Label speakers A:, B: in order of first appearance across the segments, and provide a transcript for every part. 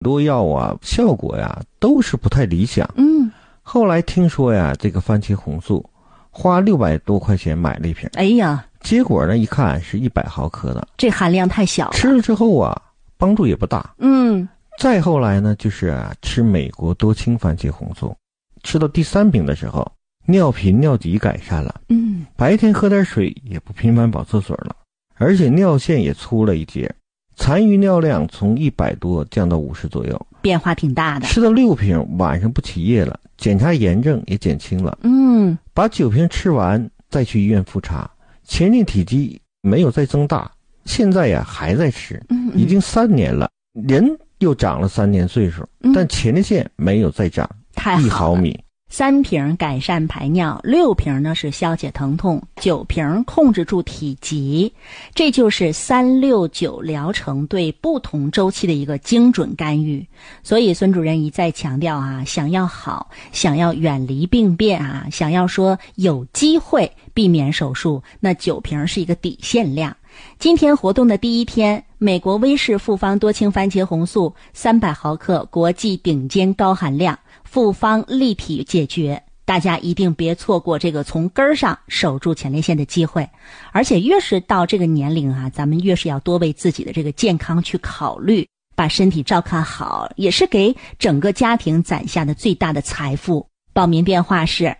A: 多药啊效果呀都是不太理想。后来听说呀，这个番茄红素花600多块钱买了一瓶，
B: 哎呀，
A: 结果呢一看是100毫克的，
B: 这含量太小了，
A: 吃了之后啊帮助也不大。再后来呢就是吃美国多氢番茄红素，吃到第3瓶的时候，尿频尿急改善了，白天喝点水也不频繁跑厕所了，而且尿线也粗了一截，残余尿量从100多降到50左右，
B: 变化挺大的。
A: 吃到6瓶，晚上不起夜了，检查炎症也减轻了。把9瓶吃完再去医院复查，前进体积没有再增大，现在呀还在吃，已经3年了，人又长了3年岁数，但前列腺没有再长1毫米。
B: 3瓶改善排尿，6瓶呢是消解疼痛，9瓶控制住体积，这就是369疗程对不同周期的一个精准干预。所以孙主任一再强调想要好，想要远离病变想要说有机会避免手术，那9瓶是一个底线量。今天活动的第一天，美国威士复方多氢番茄红素300毫克，国际顶尖高含量，复方立体解决，大家一定别错过这个从根儿上守住前列腺的机会。而且越是到这个年龄咱们越是要多为自己的这个健康去考虑，把身体照看好，也是给整个家庭攒下的最大的财富。报名电话是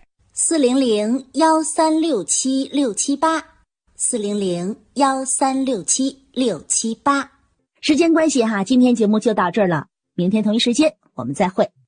C: 400-1367-678，400-1367-678。
B: 时间关系今天节目就到这儿了，明天同一时间我们再会。